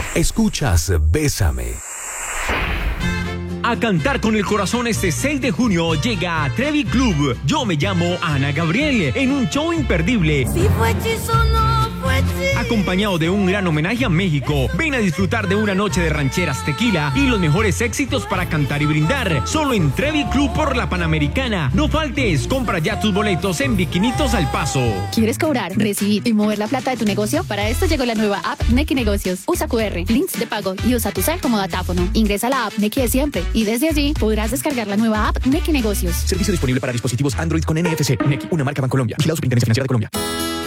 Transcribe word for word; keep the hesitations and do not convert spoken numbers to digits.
Escuchas Bésame. A cantar con el corazón este seis de junio llega a Trevi Club. Yo me llamo Ana Gabriel en un show imperdible. Si fue hechizo, no fue hechizo. Acompañado de un gran homenaje a México. Ven a disfrutar de una noche de rancheras, tequila y los mejores éxitos para cantar y brindar. Solo en Trevi Club por la Panamericana. No faltes, compra ya tus boletos en Bikinitos al Paso. ¿Quieres cobrar, recibir y mover la plata de tu negocio? Para esto llegó la nueva app Nequi Negocios. Usa cu erre, links de pago y usa tu cel como datáfono. Ingresa a la app Nequi de siempre y desde allí podrás descargar la nueva app Nequi Negocios. Servicio disponible para dispositivos Android con N F C. Nequi, una marca Bancolombia. Vigilado Superintendencia Financiera de Colombia.